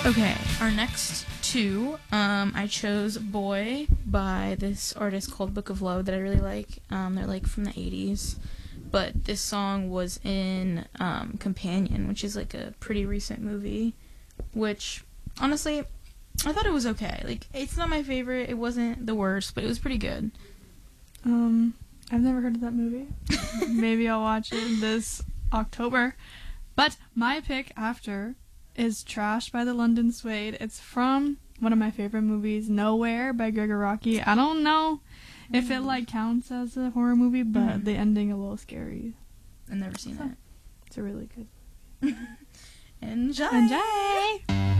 Okay, our next two, I chose Boy by this artist called Book of Love that I really like. They're like from the 80s. But this song was in Companion, which is like a pretty recent movie, which honestly, I thought it was okay. Like, it's not my favorite, it wasn't the worst, but it was pretty good. I've never heard of that movie. Maybe I'll watch it this October. But my pick after is Trash by the London Suede. It's from one of my favorite movies, Nowhere by Gregor Rocky. I don't know if it like counts as a horror movie, but the ending a little scary. I've never seen that. It's a really good movie. Enjoy! Enjoy!